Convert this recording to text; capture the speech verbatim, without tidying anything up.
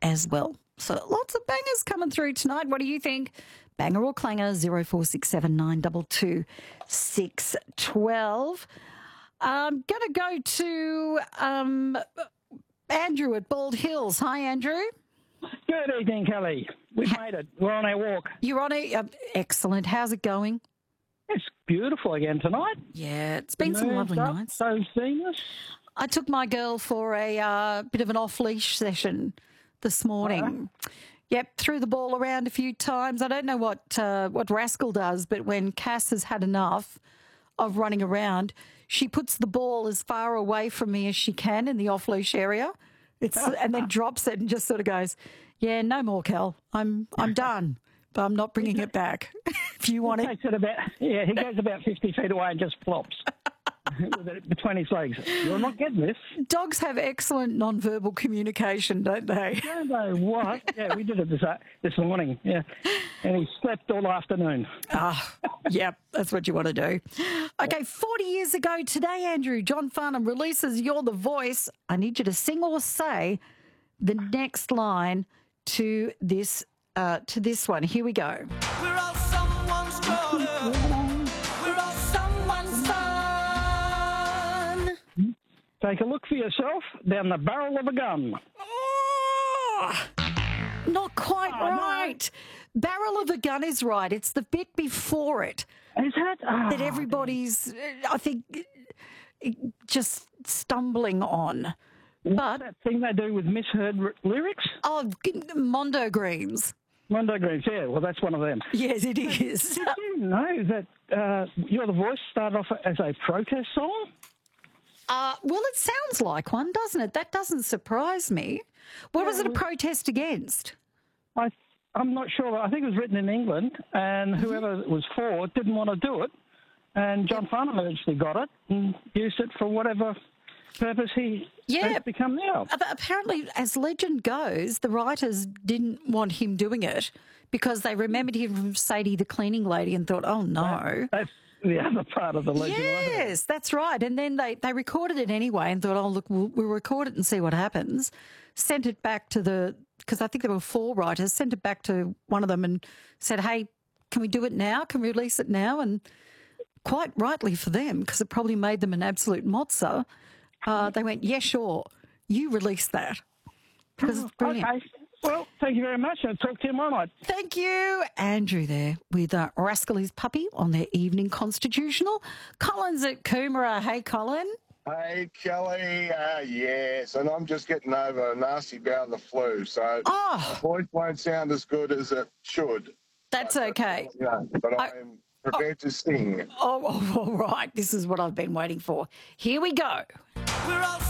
as well. So lots of bangers coming through tonight. What do you think? Banger or clanger? zero four six seven nine two two six one two. I'm going to go to um, Andrew at Bald Hills. Hi, Andrew. Good evening, Kelly. We've made it. We're on our walk. You're on it. Uh, excellent. How's it going? It's beautiful again tonight. Yeah, it's been some Moon's lovely up, nights. So seamless. I took my girl for a uh, bit of an off-leash session this morning. Uh-huh. Yep, threw the ball around a few times. I don't know what uh, what Rascal does, but when Cass has had enough of running around, she puts the ball as far away from me as she can in the off-leash area. It's and then drops it and just sort of goes, "Yeah, no more, Kel. I'm I'm done, but I'm not bringing it back." If you want he it, takes it about yeah, he goes about fifty feet away and just flops with it between his legs. You're not getting this. Dogs have excellent non-verbal communication, don't they? Don't know what. Yeah, we did it this uh, this morning. Yeah, and he slept all afternoon. Ah, yep, that's what you want to do. Okay, forty years ago today, Andrew, John Farnham releases "You're the Voice." I need you to sing or say the next line to this uh, to this one. Here we go. We're all someone's daughter. We're all someone's son. Take a look for yourself down the barrel of a gun. Oh, not quite Oh, no. right. Barrel of a gun is right. It's the bit before it Is that? Oh, that everybody's, uh, I think, uh, just stumbling on. But, that thing they do with misheard r- lyrics? oh, g- Mondo Greens. Mondo Greens, yeah, well, that's one of them. Yes, it is. Did you know that uh, You're the Voice started off as a protest song? Uh, well, it sounds like one, doesn't it? That doesn't surprise me. What was it a protest against? I, I'm not sure. I think it was written in England, and whoever it was for didn't want to do it. And John Farnham actually got it and used it for whatever purpose he Yeah. has become now. Ap- Apparently, as legend goes, the writers didn't want him doing it because they remembered him from Sadie the cleaning lady and thought, oh, no. That's the other part of the legend. wasn't it? Yes, that's right. And then they, they recorded it anyway and thought, oh, look, we'll, we'll record it and see what happens. Sent it back to the, because I think there were four writers, sent it back to one of them and said, hey, can we do it now? Can we release it now? And quite rightly for them, because it probably made them an absolute mozza. Uh, they went, yeah, sure, you release that. Because it's brilliant. Okay. Well, thank you very much. I'll talk to you tomorrow night. Thank you, Andrew, there with uh, Rascal His Puppy on their evening constitutional. Colin's at Coomera. Hey, Colin. Hey, Kelly. Uh, yes, and I'm just getting over a nasty bout of the flu, so Oh, my voice won't sound as good as it should. that's okay. You know, but I- I'm prepared to sing. Oh, all right. This is what I've been waiting for. Here we go. We're all